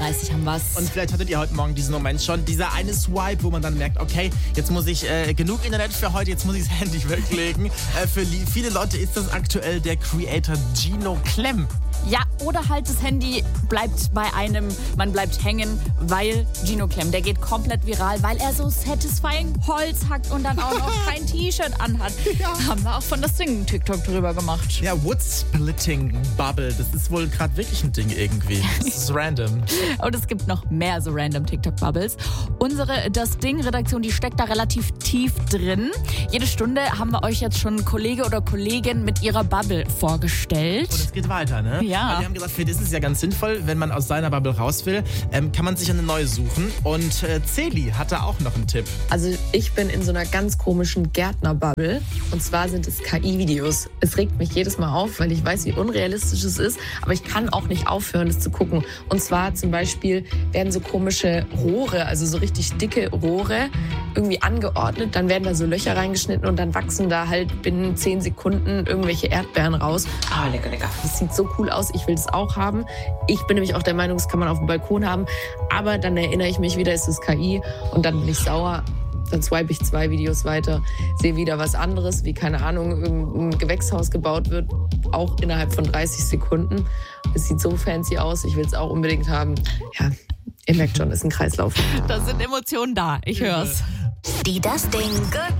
9:30 haben wir's. Und vielleicht hattet ihr heute Morgen diesen Moment schon, dieser eine Swipe, wo man dann merkt, okay, jetzt muss ich genug Internet für heute, jetzt muss ich das Handy weglegen. Für viele Leute ist das aktuell der Creator Gino Clem. Ja, oder halt das Handy bleibt bei einem, man bleibt hängen, weil Gino Clem, der geht komplett viral, weil er so satisfying Holz hackt und dann auch noch kein T-Shirt anhat. Ja. Haben wir auch von das Singen TikTok drüber gemacht. Ja, Woodsplitting Bubble, das ist wohl gerade wirklich ein Ding irgendwie. Das ist random. Und es gibt noch mehr so random TikTok-Bubbles. Unsere Das Ding-Redaktion, die steckt da relativ tief drin. Jede Stunde haben wir euch jetzt schon Kollege oder Kollegin mit ihrer Bubble vorgestellt. Und es geht weiter, ne? Ja. Weil wir haben gesagt, vielleicht ist es ja ganz sinnvoll, wenn man aus seiner Bubble raus will, kann man sich eine neue suchen. Und Celi hat da auch noch einen Tipp. Also ich bin in so einer ganz komischen Gärtner-Bubble. Und zwar sind es KI-Videos. Es regt mich jedes Mal auf, weil ich weiß, wie unrealistisch es ist. Aber ich kann auch nicht aufhören, das zu gucken. Und zwar zum Beispiel werden so komische Rohre, also so richtig dicke Rohre, irgendwie angeordnet. Dann werden da so Löcher reingeschnitten und dann wachsen da halt binnen 10 Sekunden irgendwelche Erdbeeren raus. Ah, lecker, lecker. Das sieht so cool aus. Ich will das auch haben. Ich bin nämlich auch der Meinung, das kann man auf dem Balkon haben. Aber dann erinnere ich mich wieder, es ist KI. Und dann bin ich sauer. Dann swipe ich 2 Videos weiter, sehe wieder was anderes, wie, keine Ahnung, irgendein Gewächshaus gebaut wird, auch innerhalb von 30 Sekunden. Es sieht so fancy aus, ich will es auch unbedingt haben. Ja, ihr merkt schon, ist ein Kreislauf. Da sind Emotionen da, ich hör's. Die Das Ding